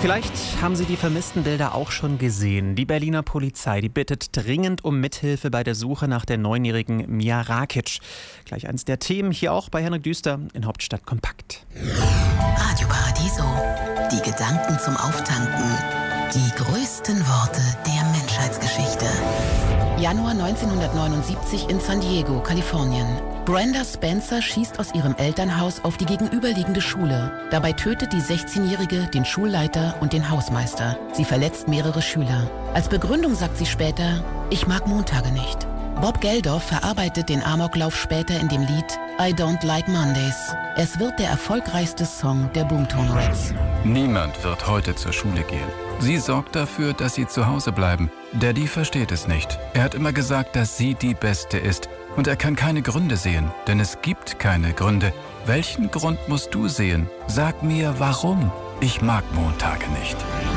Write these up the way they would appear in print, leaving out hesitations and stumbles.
Vielleicht haben Sie die vermissten Bilder auch schon gesehen. Die Berliner Polizei, die bittet dringend um Mithilfe bei der Suche nach der 9-jährigen Mia Rakic. Gleich eins der Themen hier auch bei Henrik Düster in Hauptstadt Kompakt. Radio Paradiso. Die Gedanken zum Auftanken. Die größten Worte der Menschheitsgeschichte. Januar 1979 in San Diego, Kalifornien. Brenda Spencer schießt aus ihrem Elternhaus auf die gegenüberliegende Schule. Dabei tötet die 16-Jährige den Schulleiter und den Hausmeister. Sie verletzt mehrere Schüler. Als Begründung sagt sie später, ich mag Montage nicht. Bob Geldof verarbeitet den Amoklauf später in dem Lied I Don't Like Mondays. Es wird der erfolgreichste Song der Boomtown Rats. Niemand wird heute zur Schule gehen. Sie sorgt dafür, dass sie zu Hause bleiben. Daddy versteht es nicht. Er hat immer gesagt, dass sie die Beste ist. Und er kann keine Gründe sehen, denn es gibt keine Gründe. Welchen Grund musst du sehen? Sag mir, warum? Ich mag Montage nicht.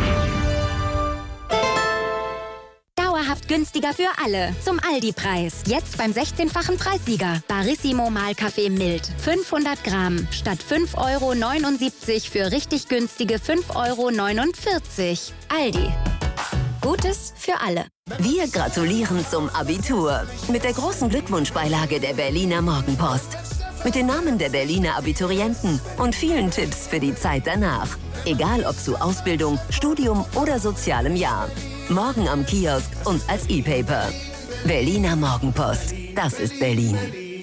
Dauerhaft günstiger für alle. Zum Aldi-Preis. Jetzt beim 16-fachen Preissieger. Barissimo Mahlkaffee Mild. 500 Gramm. Statt 5,79 € für richtig günstige 5,49 €. Aldi. Gutes für alle. Wir gratulieren zum Abitur mit der großen Glückwunschbeilage der Berliner Morgenpost. Mit den Namen der Berliner Abiturienten und vielen Tipps für die Zeit danach. Egal ob zu Ausbildung, Studium oder sozialem Jahr. Morgen am Kiosk und als E-Paper. Berliner Morgenpost. Das ist Berlin.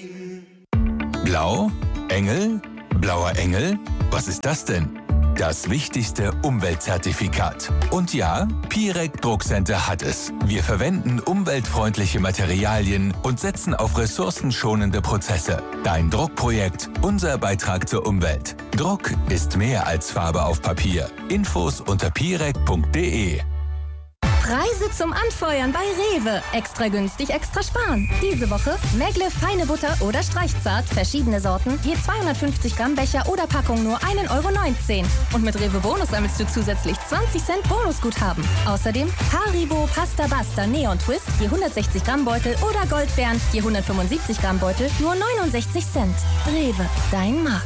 Blau? Engel? Blauer Engel? Was ist das denn? Das wichtigste Umweltzertifikat. Und ja, Pirec Druckcenter hat es. Wir verwenden umweltfreundliche Materialien und setzen auf ressourcenschonende Prozesse. Dein Druckprojekt, unser Beitrag zur Umwelt. Druck ist mehr als Farbe auf Papier. Infos unter pirec.de. Preise zum Anfeuern bei Rewe. Extra günstig, extra sparen. Diese Woche Megle feine Butter oder Streichzart, verschiedene Sorten, je 250 Gramm Becher oder Packung nur 1,19 €. Und mit Rewe Bonus sammelst du zusätzlich 20 Cent Bonusguthaben. Außerdem Haribo Pasta Basta Neon Twist, je 160 Gramm Beutel oder Goldbeeren, je 175 Gramm Beutel, nur 69 Cent. Rewe, dein Markt.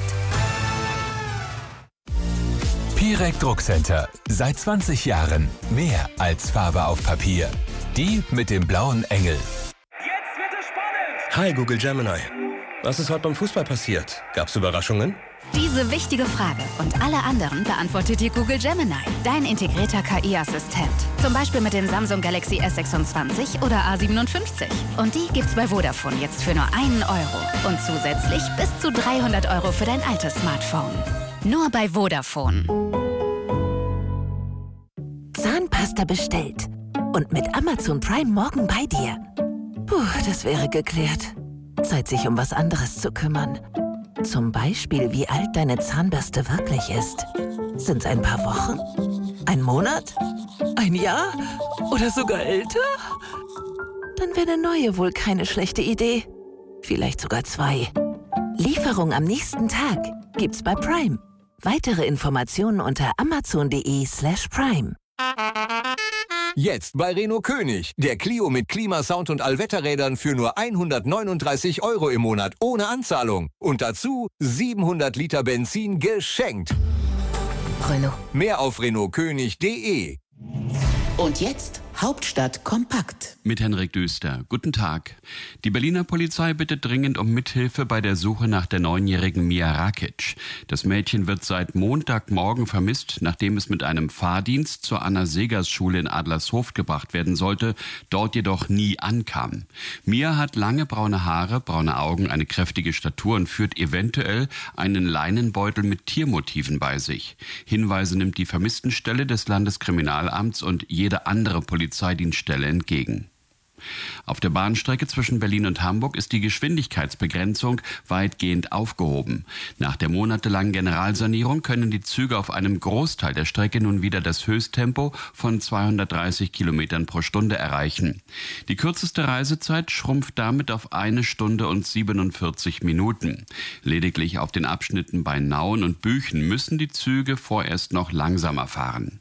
Pirec Druckcenter. Seit 20 Jahren mehr als Farbe auf Papier. Die mit dem blauen Engel. Jetzt wird es spannend! Hi Google Gemini. Was ist heute beim Fußball passiert? Gab's Überraschungen? Diese wichtige Frage und alle anderen beantwortet dir Google Gemini, dein integrierter KI-Assistent. Zum Beispiel mit den Samsung Galaxy S26 oder A57. Und die gibt's bei Vodafone jetzt für nur 1 € und zusätzlich bis zu 300 € für dein altes Smartphone. Nur bei Vodafone. Zahnpasta bestellt. Und mit Amazon Prime morgen bei dir. Puh, das wäre geklärt. Zeit, sich um was anderes zu kümmern. Zum Beispiel, wie alt deine Zahnbürste wirklich ist. Sind's ein paar Wochen? Ein Monat? Ein Jahr? Oder sogar älter? Dann wäre eine neue wohl keine schlechte Idee. Vielleicht sogar 2. Lieferung am nächsten Tag gibt's bei Prime. Weitere Informationen unter amazon.de/prime. Jetzt bei Renault König. Der Clio mit Klimasound und Allwetterrädern für nur 139 € im Monat ohne Anzahlung. Und dazu 700 Liter Benzin geschenkt. Renault. Mehr auf renaultkönig.de. Und jetzt Hauptstadt kompakt. Mit Henrik Düster. Guten Tag. Die Berliner Polizei bittet dringend um Mithilfe bei der Suche nach der 9-jährigen Mia Rakic. Das Mädchen wird seit Montagmorgen vermisst, nachdem es mit einem Fahrdienst zur Anna-Segers-Schule in Adlershof gebracht werden sollte, dort jedoch nie ankam. Mia hat lange braune Haare, braune Augen, eine kräftige Statur und führt eventuell einen Leinenbeutel mit Tiermotiven bei sich. Hinweise nimmt die Vermisstenstelle des Landeskriminalamts und jede andere Polizeidienststelle entgegen. Auf der Bahnstrecke zwischen Berlin und Hamburg ist die Geschwindigkeitsbegrenzung weitgehend aufgehoben. Nach der monatelangen Generalsanierung können die Züge auf einem Großteil der Strecke nun wieder das Höchsttempo von 230 Kilometern pro Stunde erreichen. Die kürzeste Reisezeit schrumpft damit auf 1 Stunde und 47 Minuten. Lediglich auf den Abschnitten bei Nauen und Büchen müssen die Züge vorerst noch langsamer fahren.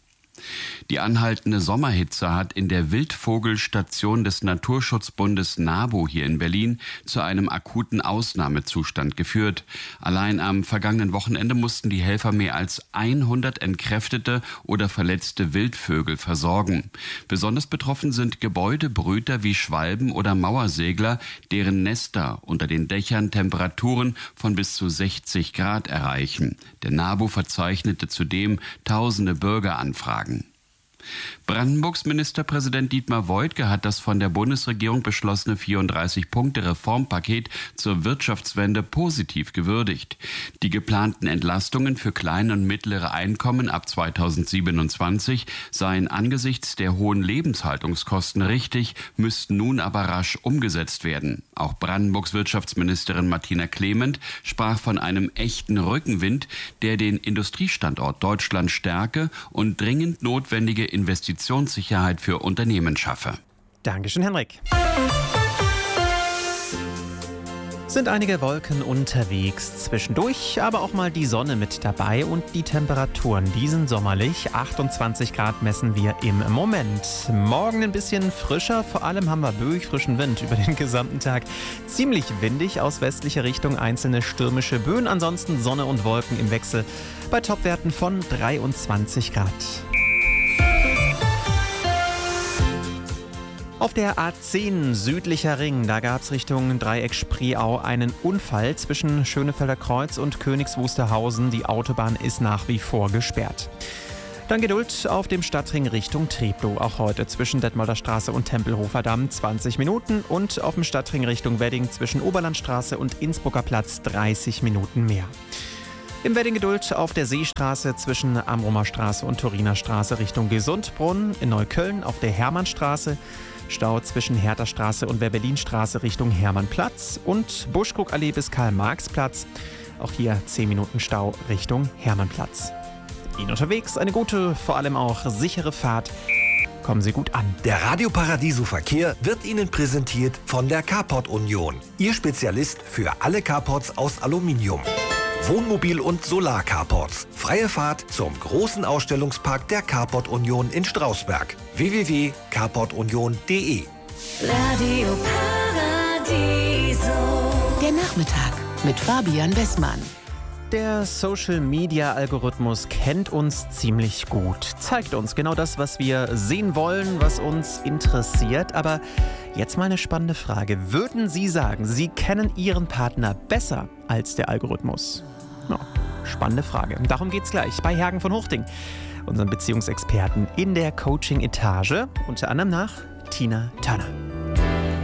Die anhaltende Sommerhitze hat in der Wildvogelstation des Naturschutzbundes NABU hier in Berlin zu einem akuten Ausnahmezustand geführt. Allein am vergangenen Wochenende mussten die Helfer mehr als 100 entkräftete oder verletzte Wildvögel versorgen. Besonders betroffen sind Gebäudebrüter wie Schwalben oder Mauersegler, deren Nester unter den Dächern Temperaturen von bis zu 60 Grad erreichen. Der NABU verzeichnete zudem tausende Bürgeranfragen. Brandenburgs Ministerpräsident Dietmar Woidke hat das von der Bundesregierung beschlossene 34-Punkte-Reformpaket zur Wirtschaftswende positiv gewürdigt. Die geplanten Entlastungen für kleine und mittlere Einkommen ab 2027 seien angesichts der hohen Lebenshaltungskosten richtig, müssten nun aber rasch umgesetzt werden. Auch Brandenburgs Wirtschaftsministerin Martina Clement sprach von einem echten Rückenwind, der den Industriestandort Deutschland stärke und dringend notwendige Investitionssicherheit für Unternehmen schaffe. Dankeschön, Henrik. Sind einige Wolken unterwegs, zwischendurch aber auch mal die Sonne mit dabei und die Temperaturen, die sind sommerlich. 28 Grad messen wir im Moment. Morgen ein bisschen frischer, vor allem haben wir böig frischen Wind über den gesamten Tag. Ziemlich windig aus westlicher Richtung, einzelne stürmische Böen, ansonsten Sonne und Wolken im Wechsel bei Topwerten von 23 Grad. Auf der A10 südlicher Ring, da gab es Richtung Dreieck Spreeau einen Unfall zwischen Schönefelder Kreuz und Königs Wusterhausen. Die Autobahn ist nach wie vor gesperrt. Dann Geduld auf dem Stadtring Richtung Treptow. Auch heute zwischen Detmolder Straße und Tempelhofer Damm 20 Minuten und auf dem Stadtring Richtung Wedding zwischen Oberlandstraße und Innsbrucker Platz 30 Minuten mehr. Im Wedding Geduld auf der Seestraße zwischen Amrumer Straße und Turiner Straße Richtung Gesundbrunn. In Neukölln auf der Hermannstraße. Stau zwischen Hertha-Straße und Werbelinstraße Richtung Hermannplatz und Buschkrugallee bis Karl-Marx-Platz. Auch hier 10 Minuten Stau Richtung Hermannplatz. Ihnen unterwegs eine gute, vor allem auch sichere Fahrt. Kommen Sie gut an. Der Radio Paradiso Verkehr wird Ihnen präsentiert von der Carport Union. Ihr Spezialist für alle Carports aus Aluminium. Wohnmobil- und Solar-Carports. Freie Fahrt zum großen Ausstellungspark der Carport Union in Strausberg. www.carportunion.de. Radio Paradiso. Der Nachmittag mit Fabian Bessmann. Der Social-Media-Algorithmus kennt uns ziemlich gut. Zeigt uns genau das, was wir sehen wollen, was uns interessiert. Aber jetzt mal eine spannende Frage. Würden Sie sagen, Sie kennen Ihren Partner besser als der Algorithmus? Ja, spannende Frage. Darum geht's gleich bei Hergen von Huchting, unserem Beziehungsexperten in der Coaching-Etage. Unter anderem nach Tina Turner.